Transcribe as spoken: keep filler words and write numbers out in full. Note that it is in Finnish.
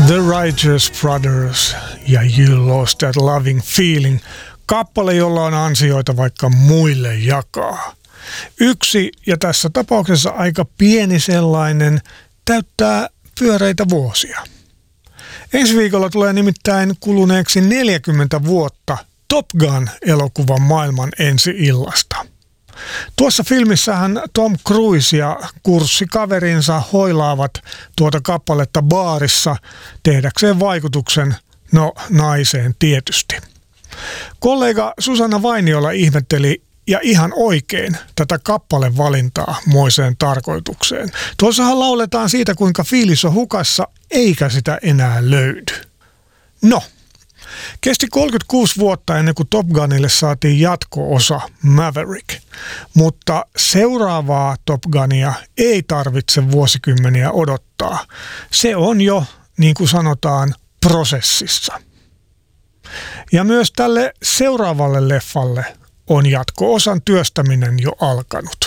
The Righteous Brothers ja You Lost That Loving Feeling, kappale, jolla on ansioita vaikka muille jakaa. Yksi, ja tässä tapauksessa aika pieni sellainen, täyttää pyöreitä vuosia. Ensi viikolla tulee nimittäin kuluneeksi neljäkymmentä vuotta Top Gun-elokuvan maailman ensi-illasta. Tuossa filmissähän Tom Cruise ja kurssikaverinsa hoilaavat tuota kappaletta baarissa tehdäkseen vaikutuksen, no naiseen tietysti. Kollega Susanna Vainiola ihmetteli ja ihan oikein tätä kappalevalintaa moiseen tarkoitukseen. Tuossahan lauletaan siitä, kuinka fiilis on hukassa eikä sitä enää löydy. No. Kesti kolmekymmentäkuusi vuotta ennen kuin Top Gunille saatiin jatko-osa Maverick, mutta seuraavaa Top Gunia ei tarvitse vuosikymmeniä odottaa. Se on jo, niin kuin sanotaan, prosessissa. Ja myös tälle seuraavalle leffalle on jatko-osan työstäminen jo alkanut.